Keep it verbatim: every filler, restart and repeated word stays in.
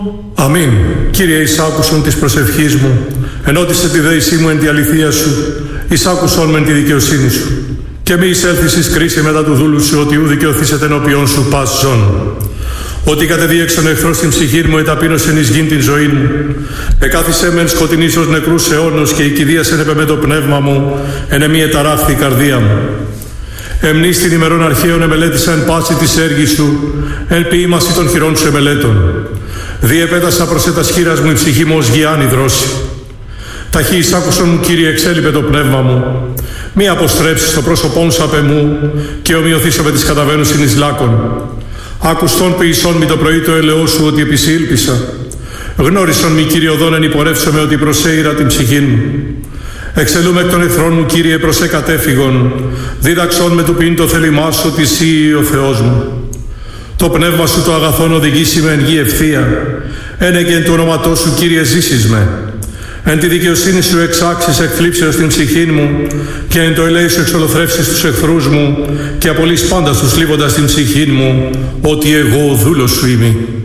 Αμήν. Κύριε, εισάκουσον της προσευχής μου, ενώτισε τη δέησή μου εν τη αληθεία σου, εισάκουσον μεν τη δικαιοσύνη σου. Και μη εισέλθεις εις κρίση μετά του δούλου σου, ότι ου δικαιωθήσετε ενώπιον σου πας ζών. Ότι κατεδίεξον εχθρός στην ψυχή μου, εταπείνωσεν εις γην την ζωή μου. Εκάθισε μεν σκοτεινής ως νεκρούς αιώνος, και η κηδείας ενέπε με το πνεύμα μου, εν εμή εταράχθη η καρδία μου. Εμνείς την ημερών αρχαίων εμελέτησα εν πάση της έργης σου, εν ποίημαση των χειρών σου εμελέτων. Διεπέτασα προς ετας χείρας μου η ψυχή μου ως γιάννη δρόση. Ταχύ εισάκουσον μου, Κύριε, εξέλιπε το πνεύμα μου. Μη αποστρέψεις το πρόσωπόν σου απ' εμού, και ομοιωθήσω με τις καταβαίνουσιν εις λάκων. Άκουστον ποιησόν μη το πρωί το έλεό σου, ότι επισήλπισα. Γνώρισον μη, Κύριε, οδόν εν υπορεύσομαι, ότι προσέειρα την ψυχή μου. Εξελούμε εκ των εχθρών μου, Κύριε, προς εκατέφυγον. Δίδαξον με του ποιήν το θέλημά σου, ότι εσύ ο Θεός μου. Το πνεύμα σου το αγαθόν οδηγήσει με εν γη ευθεία. Ένε και εν του ονόματός σου, Κύριε, ζήσεις με. Εν τη δικαιοσύνη σου εξάξεις εκθλίψεως την ψυχή μου, και εν το ελέη σου εξολοθρεύσεις τους εχθρούς μου, και απολύς πάντα τους θλίβοντας την ψυχή μου, ότι εγώ ο δούλος σου είμαι.